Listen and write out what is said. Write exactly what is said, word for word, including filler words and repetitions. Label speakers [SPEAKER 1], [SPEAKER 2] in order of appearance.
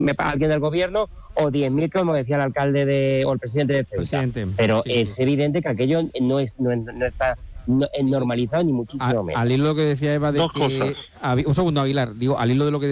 [SPEAKER 1] me paga alguien del gobierno, o diez mil, como decía el alcalde de, o el presidente de Ceuta.
[SPEAKER 2] Presidente.
[SPEAKER 1] Pero
[SPEAKER 2] Sí,
[SPEAKER 1] es
[SPEAKER 2] sí.
[SPEAKER 1] evidente que aquello no, es, no, no está no, es normalizado, ni muchísimo
[SPEAKER 2] A,
[SPEAKER 1] menos.
[SPEAKER 2] al hilo de lo que decía Eva de
[SPEAKER 3] Dos
[SPEAKER 2] que...
[SPEAKER 3] cosas.
[SPEAKER 2] Avi- un segundo, Aguilar. Digo, al hilo de lo que